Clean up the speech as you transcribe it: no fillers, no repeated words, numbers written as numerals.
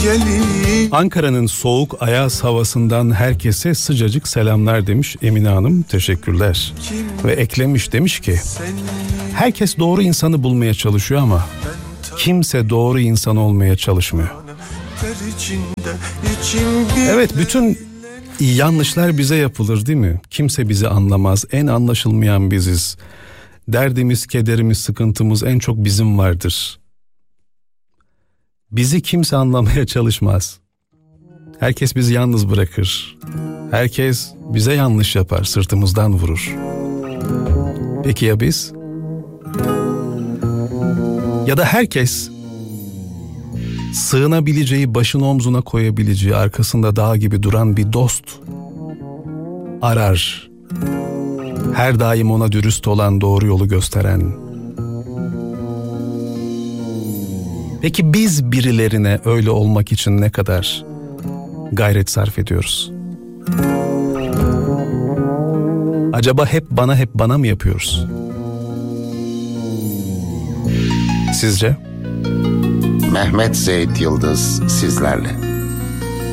Ankara'nın soğuk ayaz havasından herkese sıcacık selamlar demiş Emine Hanım. Teşekkürler. Ve eklemiş, demiş ki herkes doğru insanı bulmaya çalışıyor ama kimse doğru insan olmaya çalışmıyor. Evet, bütün yanlışlar bize yapılır değil mi? Kimse bizi anlamaz. En anlaşılmayan biziz. Derdimiz, kederimiz, sıkıntımız en çok bizim vardır. Bizi kimse anlamaya çalışmaz. Herkes bizi yalnız bırakır. Herkes bize yanlış yapar, sırtımızdan vurur. Peki ya biz? Ya da herkes sığınabileceği, başını omzuna koyabileceği, arkasında dağ gibi duran bir dost arar. Her daim ona dürüst olan, doğru yolu gösteren. Peki biz birilerine öyle olmak için ne kadar gayret sarf ediyoruz? Acaba hep bana mı yapıyoruz? Sizce? Mehmet Zeyt Yıldız sizlerle.